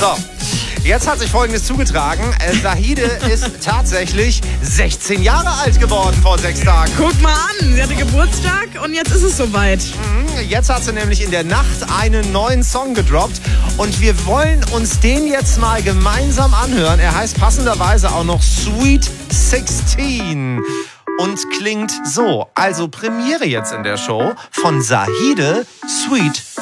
So, jetzt hat sich Folgendes zugetragen. Zahide ist tatsächlich 16 Jahre alt geworden vor 6 Tagen. Guck mal an, sie hatte Geburtstag und jetzt ist es soweit. Jetzt hat sie nämlich in der Nacht einen neuen Song gedroppt und wir wollen uns den jetzt mal gemeinsam anhören. Er heißt passenderweise auch noch Sweet 16 und klingt so. Also Premiere jetzt in der Show von Zahide, Sweet